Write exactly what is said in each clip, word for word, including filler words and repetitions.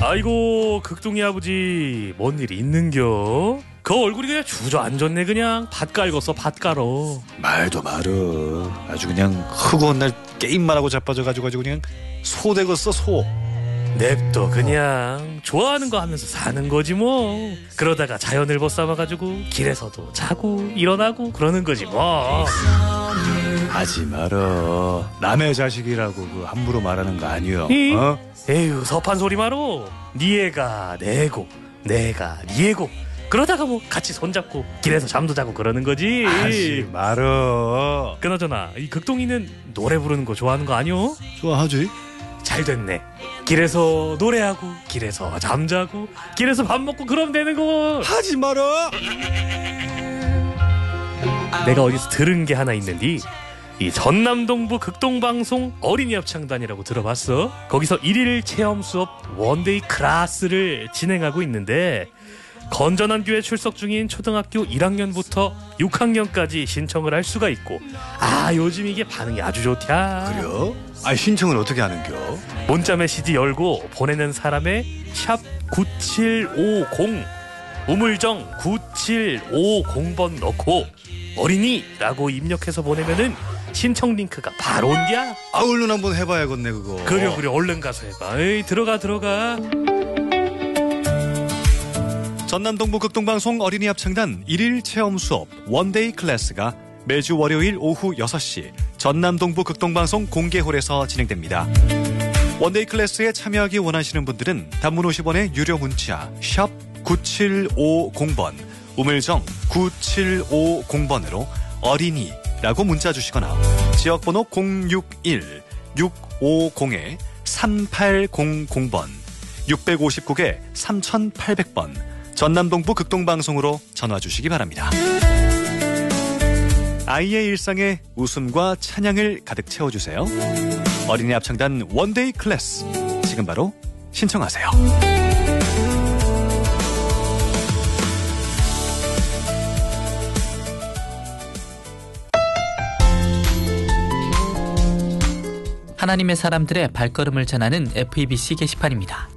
아이고 극동이 아버지 뭔 일 있는겨? 그 얼굴이 그냥 주저앉았네. 그냥 밭 깔궜어 밭 깔어. 말도 말어. 아주 그냥 흑온 날 게임만 하고 자빠져가지고 아주 그냥 소 되겠어 소. 냅둬 그냥 좋아하는 거 하면서 사는 거지 뭐. 그러다가 자연을 벗삼아가지고 길에서도 자고 일어나고 그러는 거지 뭐. 하지 말어. 남의 자식이라고 그 함부로 말하는 거 아니여. 이? 어? 에휴 섭한 소리 말어. 니 애가 내 애고 내가 니 애고 그러다가 뭐 같이 손잡고 길에서 잠도 자고 그러는 거지. 하지 말어. 그나저나 이 극동이는 노래 부르는 거 좋아하는 거 아니오? 좋아하지. 잘 됐네. 길에서 노래하고 길에서 잠자고 길에서 밥 먹고 그러면 되는 거. 하지 말어. 내가 어디서 들은 게 하나 있는데 이 전남동부 극동방송 어린이 합창단이라고 들어봤어? 거기서 일일 체험 수업 원데이 클래스를 진행하고 있는데 건전한 교회 출석 중인 초등학교 일 학년부터 육 학년까지 신청을 할 수가 있고, 아 요즘 이게 반응이 아주 좋다. 그래요? 아 신청을 어떻게 하는겨? 문자 메시지 열고 보내는 사람의 샵 구칠오공 우물정 구칠오공 번 넣고 어린이라고 입력해서 보내면은 신청 링크가 바로 온디야. 아 얼른 한번 해봐야겠네 그거. 그래 그래 얼른 가서 해봐. 에이 들어가 들어가. 전남동부 극동방송 어린이 합창단 일일 체험 수업 원데이 클래스가 매주 월요일 오후 여섯 시 전남동부 극동방송 공개홀에서 진행됩니다. 원데이 클래스에 참여하기 원하시는 분들은 단문 오십 원의 유료 문자 샵 구칠오공 번 우물정 구칠오공 번으로 어린이라고 문자 주시거나 지역번호 공육일 육오공 삼팔공공 번 육오구 개 삼팔공 번 전남동부 극동방송으로 전화 주시기 바랍니다. 아이의 일상에 웃음과 찬양을 가득 채워주세요. 어린이 합창단 원데이 클래스 지금 바로 신청하세요. 하나님의 사람들의 발걸음을 전하는 에프이비씨 게시판입니다.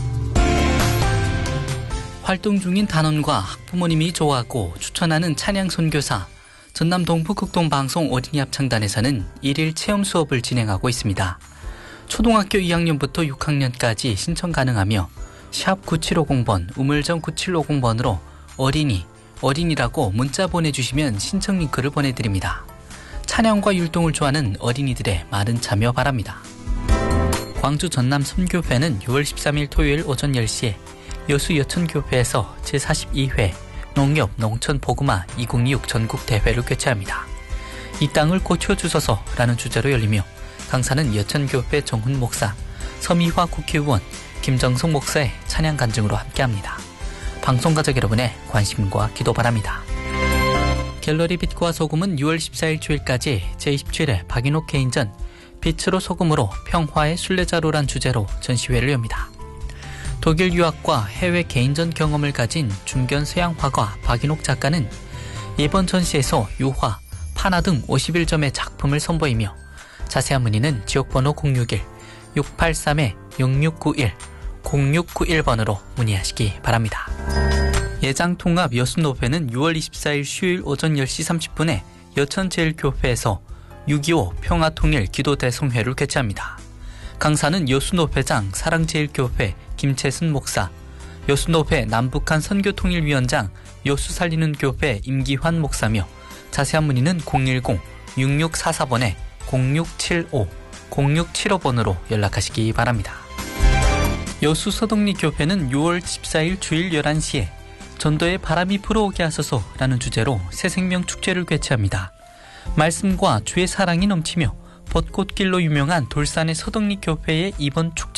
활동 중인 단원과 학부모님이 좋아하고 추천하는 찬양 선교사 전남 동부 극동방송 어린이 합창단에서는 일일 체험 수업을 진행하고 있습니다. 초등학교 이 학년부터 육 학년까지 신청 가능하며 샵 구칠오공 번 우물정 구칠오공 번으로 어린이, 어린이라고 문자 보내주시면 신청 링크를 보내드립니다. 찬양과 율동을 좋아하는 어린이들의 많은 참여 바랍니다. 광주 전남 선교회는 유월 십삼일 토요일 오전 열 시에 여수 여천교회에서 제사십이 회 농협 농촌 복음화 이천이십육 전국 대회를 개최합니다. 이 땅을 고쳐주소서라는 주제로 열리며 강사는 여천교회 정훈 목사, 서미화 국회의원, 김정숙 목사의 찬양 간증으로 함께합니다. 방송가족 여러분의 관심과 기도 바랍니다. 갤러리 빛과 소금은 유월 십사일 주일까지 제이십칠 회 박인옥 개인전 빛으로 소금으로 평화의 순례자로란 주제로 전시회를 엽니다. 독일 유학과 해외 개인전 경험을 가진 중견 서양 화가 박인옥 작가는 이번 전시에서 유화, 판화 등 오십일 점의 작품을 선보이며 자세한 문의는 지역번호 공육일 육팔삼 영육구일 공육구일 번으로 문의하시기 바랍니다. 예장통합 여수노회는 유월 이십사일 수요일 오전 열 시 삼십 분에 여천제일교회에서 육이오 평화통일 기도대성회를 개최합니다. 강사는 여수노회장 사랑제일교회 김채순 목사, 여수노회 남북한 선교통일위원장 여수살리는교회 임기환 목사며 자세한 문의는 공일공 육육사사 번에 공육칠오 공육칠오 번으로 연락하시기 바랍니다. 여수 서덕리교회는 유월 십사일 주일 열한 시에 전도에 바람이 불어오게 하소서라는 주제로 새생명 축제를 개최합니다. 말씀과 주의 사랑이 넘치며 벚꽃길로 유명한 돌산의 서덕리교회의 이번 축제